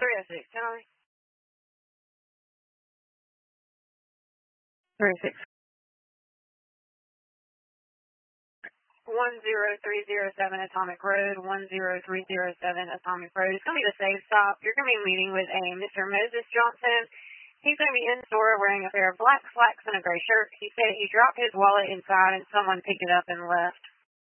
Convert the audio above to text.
306, Charlie. 306. 10307 Atomic Road, 10307 Atomic Road. It's going to be the safe stop. You're going to be meeting with a Mr. Moses Johnson. He's going to be in store wearing a pair of black slacks and a gray shirt. He said he dropped his wallet inside and someone picked it up and left.